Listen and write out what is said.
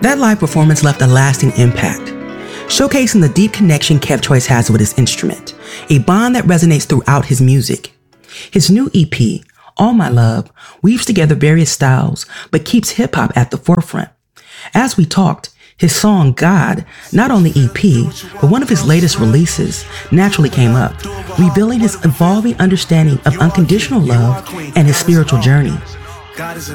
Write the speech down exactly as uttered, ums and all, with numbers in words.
That live performance left a lasting impact, showcasing the deep connection Kev Choice has with his instrument, a bond that resonates throughout his music. His new E P, All My Love, weaves together various styles, but keeps hip-hop at the forefront. As we talked, his song, God, not on the E P, but one of his latest releases, naturally came up, revealing his evolving understanding of unconditional love and his spiritual journey.